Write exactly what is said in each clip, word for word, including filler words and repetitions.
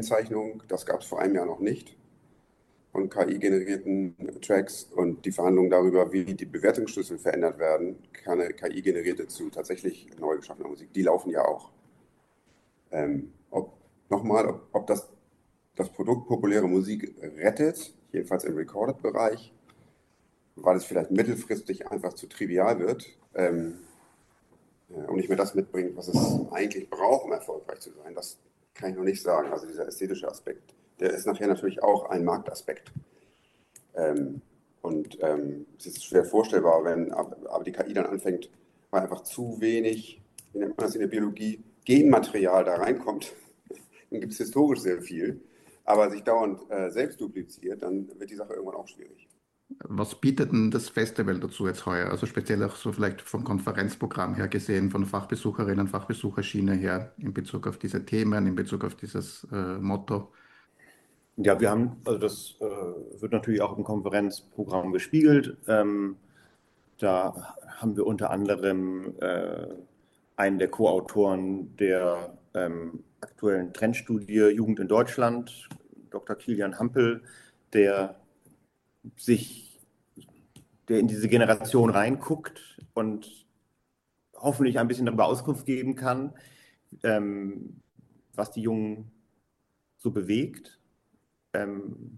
Kennzeichnung, das gab es vor einem Jahr noch nicht, von K I-generierten Tracks und die Verhandlungen darüber, wie die Bewertungsschlüssel verändert werden, keine K I-generierte zu tatsächlich neu geschaffener Musik, die laufen ja auch. Ähm, ob, nochmal, ob, ob das das Produkt populäre Musik rettet, jedenfalls im Recorded-Bereich, weil es vielleicht mittelfristig einfach zu trivial wird ähm, und nicht mehr das mitbringt, was es eigentlich braucht, um erfolgreich zu sein. Das kann ich noch nicht sagen. Also dieser ästhetische Aspekt, der ist nachher natürlich auch ein Marktaspekt. Ähm, und ähm, es ist schwer vorstellbar, wenn aber die K I dann anfängt, weil einfach zu wenig, wie nennt man das in der Biologie, Genmaterial da reinkommt, dann gibt es historisch sehr viel, aber sich dauernd äh, selbst dupliziert, dann wird die Sache irgendwann auch schwierig. Was bietet denn das Festival dazu jetzt heuer? Also speziell auch so vielleicht vom Konferenzprogramm her gesehen, von Fachbesucherinnen, Fachbesucherschiene her, in Bezug auf diese Themen, in Bezug auf dieses äh, Motto. Ja, wir haben, also das äh, wird natürlich auch im Konferenzprogramm gespiegelt. Ähm, da haben wir unter anderem äh, einen der Co-Autoren der ähm, aktuellen Trendstudie Jugend in Deutschland, Doktor Kilian Hampel, der sich, der in diese Generation reinguckt und hoffentlich ein bisschen darüber Auskunft geben kann, ähm, was die Jungen so bewegt. Ähm,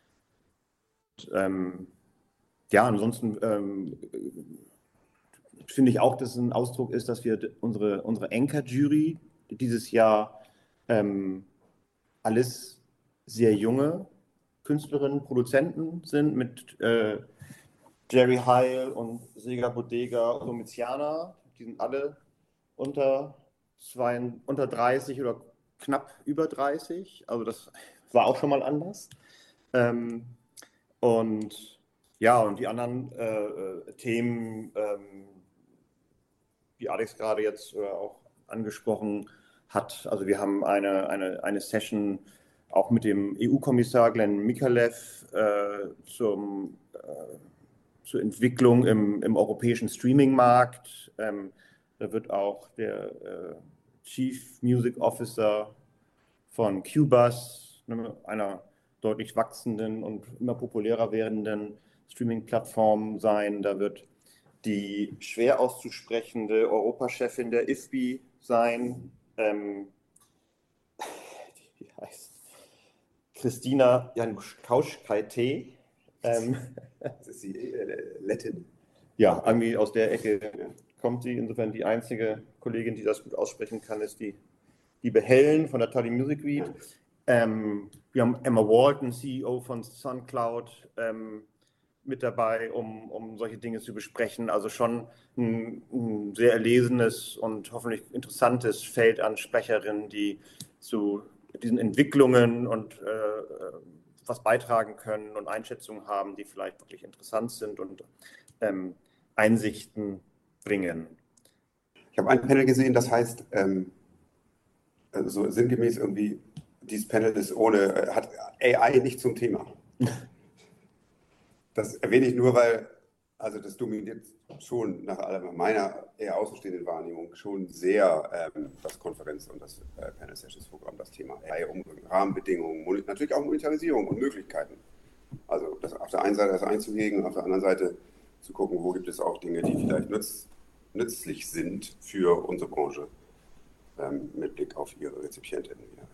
und, ähm, ja, ansonsten ähm, finde ich auch, dass es ein Ausdruck ist, dass wir unsere, unsere Anchor-Jury dieses Jahr ähm, alles sehr junge Künstlerinnen, Produzenten sind mit äh, Jerry Heil und Sega Bodega Domiziana. Die sind alle unter, zwei, unter dreißig oder knapp über dreißig. Also das war auch schon mal anders. Ähm, und ja, und die anderen äh, Themen, ähm, die Alex gerade jetzt äh, auch angesprochen hat. Also wir haben eine, eine, eine Session auch mit dem E U-Kommissar Glenn Mikalev äh, zum, äh, zur Entwicklung im, im europäischen Streaming-Markt. Ähm, da wird auch der äh, Chief Music Officer von Qbuzz, einer deutlich wachsenden und immer populärer werdenden Streaming-Plattform sein. Da wird die schwer auszusprechende Europachefin der I F B I sein, ähm, die heißt Christina Januszkauskaite. Ähm, Das ist die äh, Lettin. Ja, irgendwie aus der Ecke kommt sie. Insofern die einzige Kollegin, die das gut aussprechen kann, ist die Liebe Helen von der Tally Music Week. Ähm, wir haben Emma Walton, C E O von SoundCloud, ähm, mit dabei, um, um solche Dinge zu besprechen. Also schon ein, ein sehr erlesenes und hoffentlich interessantes Feld an Sprecherinnen, die zu diesen Entwicklungen und äh, was beitragen können und Einschätzungen haben, die vielleicht wirklich interessant sind und ähm, Einsichten bringen. Ich habe ein Panel gesehen, das heißt, ähm, so sinngemäß irgendwie, dieses Panel ist ohne, hat A I nicht zum Thema. Das erwähne ich nur, weil, also das dominiert schon nach meiner eher außenstehenden Wahrnehmung schon sehr ähm, das Konferenz- und das äh, Panel-Sessions-Programm, das Thema A I, um Rahmenbedingungen, natürlich auch Monetarisierung und Möglichkeiten. Also das auf der einen Seite das einzuhegen und auf der anderen Seite zu gucken, wo gibt es auch Dinge, die vielleicht nütz, nützlich sind für unsere Branche ähm, mit Blick auf ihre Rezipientinnen. Ja.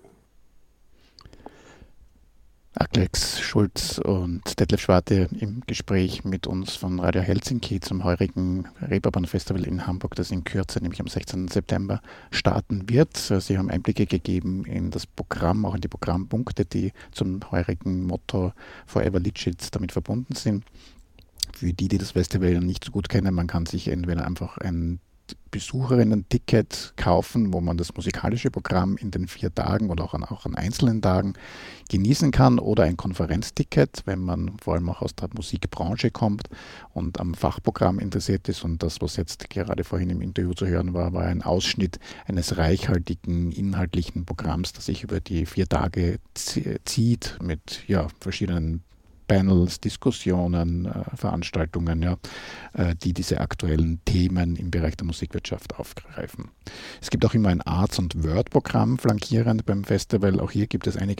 Alex Schulz und Detlef Schwarte im Gespräch mit uns von Radio Helsinki zum heurigen Reeperbahn Festival in Hamburg, das in Kürze, nämlich am sechzehnten September, starten wird. Sie haben Einblicke gegeben in das Programm, auch in die Programmpunkte, die zum heurigen Motto Forever Litschitz damit verbunden sind. Für die, die das Festival nicht so gut kennen, man kann sich entweder einfach ein Besucherinnen-Ticket kaufen, wo man das musikalische Programm in den vier Tagen oder auch an, auch an einzelnen Tagen genießen kann, oder ein Konferenzticket, wenn man vor allem auch aus der Musikbranche kommt und am Fachprogramm interessiert ist. Und das, was jetzt gerade vorhin im Interview zu hören war, war ein Ausschnitt eines reichhaltigen inhaltlichen Programms, das sich über die vier Tage zieht mit ja, verschiedenen Panels, Diskussionen, äh, Veranstaltungen, ja, äh, die diese aktuellen Themen im Bereich der Musikwirtschaft aufgreifen. Es gibt auch immer ein Arts- und Word-Programm flankierend beim Festival. Auch hier gibt es einige